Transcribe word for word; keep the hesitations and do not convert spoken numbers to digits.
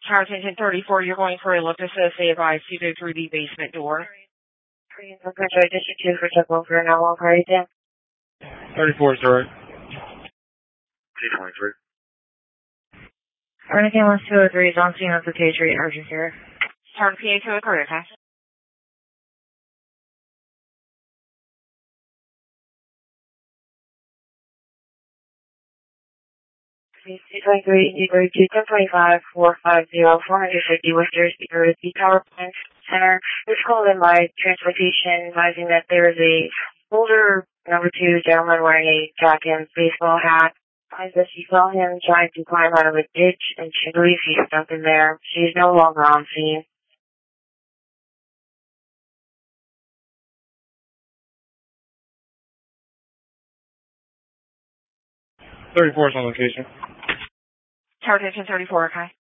Tower Attention thirty-four, you're going for a lift associated by to go through the basement door. Sorry, District two for check one for now. How are you doing? thirty-four, sir. T twenty-three. Renegade one two oh three is on scene of the K three urgent care. Tower P A to a career test. two twenty-three, two ten twenty-five, four five zero, four fifty Worcester, speaker with the Power Plant Center. This called in by transportation advising that there is a older number two gentleman wearing a jacket and baseball hat. Advised that she saw him trying to climb out of a ditch and she believes he's stuck in there. She is no longer on scene. thirty-four is on location. Tower Attention thirty-four, okay.